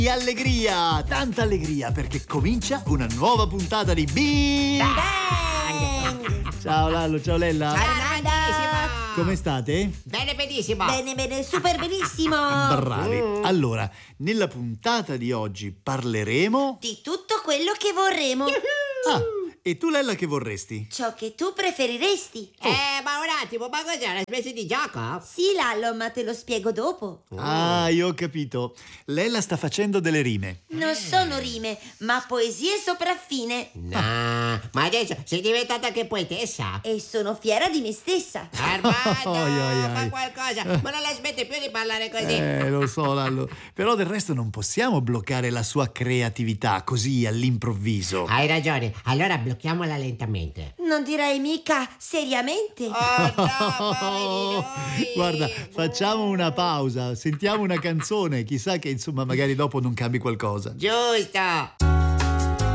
Allegria, tanta allegria perché comincia una nuova puntata di Big Bang! Ciao Lallo, ciao Lella. Ciao Nanda! Come state? Bene, benissimo. Bene, super benissimo! Bravi. Allora, nella puntata di oggi parleremo... Di tutto quello che vorremo. Ah, e tu Lella che vorresti? Ciò che tu preferiresti. Ma un attimo, ma cos'è una specie di gioco? Sì, Lallo, ma te lo spiego dopo. Ah, io ho capito. Lella sta facendo delle rime. Non sono rime, ma poesie sopraffine. No, ma adesso sei diventata anche poetessa? E sono fiera di me stessa. Armando, Ai. fa qualcosa, ma non la smette più di parlare così. Lo so Lallo, però del resto non possiamo bloccare la sua creatività così all'improvviso. Hai ragione, allora blocchiamola lentamente. Non direi mica seriamente. Oh no, poveri noi. Guarda, facciamo una pausa, sentiamo una canzone, chissà che insomma magari dopo non cambi qualcosa. Giusto.